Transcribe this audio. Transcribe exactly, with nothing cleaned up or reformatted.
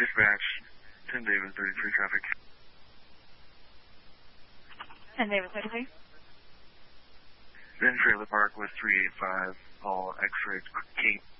Dispatch, ten Davis thirty-three traffic. ten Davis thirty-three. Then Trailer Park with three eight five, all X-ray Kate.